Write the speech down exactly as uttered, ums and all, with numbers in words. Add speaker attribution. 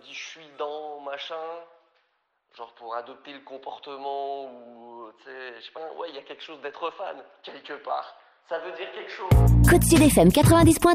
Speaker 1: dit je suis dans machin, genre pour adopter le comportement ou tu sais, je sais pas, ouais, il y a quelque chose d'être fan quelque part. Ça veut dire quelque chose.
Speaker 2: Côte Sud F M quatre-vingt-dix point